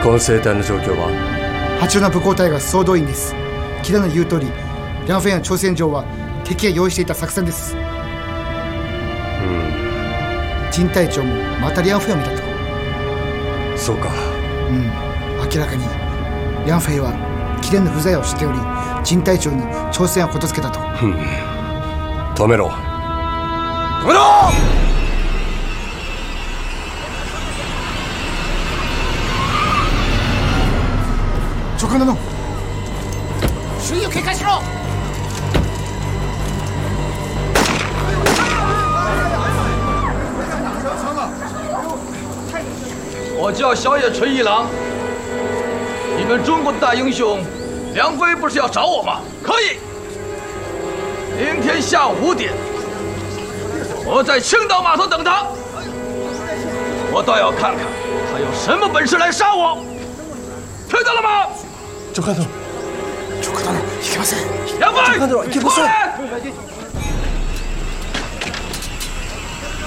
この生体の状況は？ 八王の武功隊が総動員です。木田の言う通り、梁フェイの挑戦状は敵が用意していた作戦です。陳隊長もまた梁フェイを見たと。 そうか。 明らかに梁フェイは貴殿の不在を知っており、陳隊長に挑戦をことつけたと。 止めろ。止めろ！ 長官殿、 周囲を警戒しろ！ 我叫小野纯一郎。你们中国的大英雄梁飞不是要找我吗？可以，明天下午5点，我在青岛码头等他。我倒要看看他有什么本事来杀我。听到了吗？ 長官殿、 長官殿、いけません。 梁飞， 長官殿、いけません。 过来！